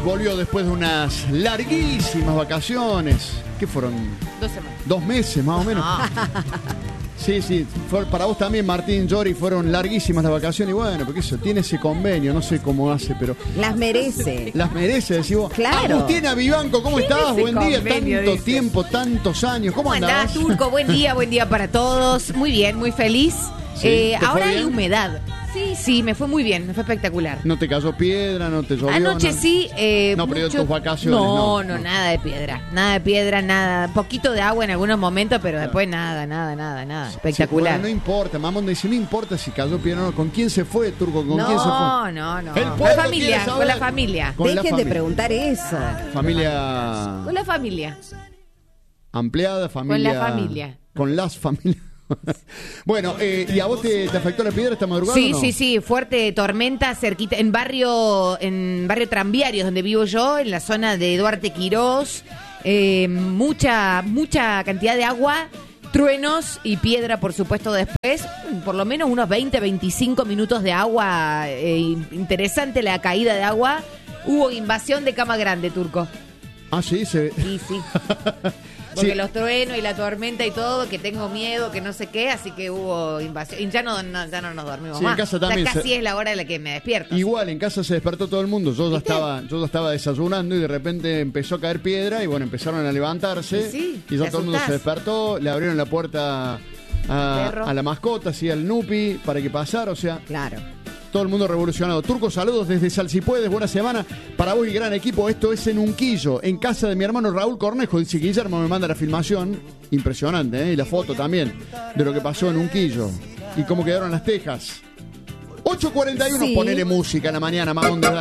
volvió después de unas larguísimas vacaciones. ¿Qué fueron? 2 semanas. 2 meses más o menos. Sí, para vos también, Martín, Yori, fueron larguísimas las vacaciones. Y bueno, porque eso, tiene ese convenio, no sé cómo hace, pero... Las merece. Las merece, decís vos. Claro. Agustina Vivanco, ¿cómo estás? Buen día, tanto tiempo, tantos años. ¿Cómo andás? Turco? Buen día para todos. Muy bien, muy feliz. Sí, ahora hay bien? humedad. Sí, me fue muy bien, me fue espectacular. ¿No te cayó piedra, no te llovió? Anoche nada? sí. No, pero tus vacaciones. No, nada de piedra, nada. Poquito de agua en algunos momentos, pero después nada. Espectacular. Sí, bueno, no importa, Mamón dice, no importa si cayó piedra o no. ¿Con quién se fue, Turco? ¿Con quién se fue? No. El Con pueblo la familia, quiere saber. con la familia. Con la Dejen de familia. preguntar eso. Familia Con la familia. ampliada, familia... Con la familia. Con las familias. Bueno, ¿y a vos te afectó la piedra esta madrugada? Sí, o no? sí, fuerte tormenta cerquita, en barrio Tranviarios, donde vivo yo, en la zona de Duarte Quirós, mucha cantidad de agua, truenos y piedra, por supuesto, después, por lo menos unos 20-25 minutos de agua, interesante la caída de agua, hubo invasión de Cama Grande, Turco. Ah, sí, se... Sí. Porque Sí. los truenos y la tormenta y todo, que tengo miedo, que no sé qué, así que hubo invasión. Y ya no nos dormimos Sí, más. en casa también ya casi es la hora en la que me despierto. Igual, en casa se despertó todo el mundo. Yo ya estaba desayunando y de repente empezó a caer piedra y bueno, empezaron a levantarse. Sí, y ya te todo el mundo se asustás. despertó, le abrieron la puerta Perro. a la mascota, así al Nupi, para que pasara, o sea, Claro. todo el mundo revolucionado. Turco, saludos desde Salsipuedes, buena semana para vos y gran equipo. Esto es en Unquillo, en casa de mi hermano Raúl Cornejo. Dice Guillermo, me manda la filmación, impresionante, y la foto también, de lo que pasó en Unquillo y cómo quedaron las tejas. 8:41, Sí. ponele música en la mañana, Mamón.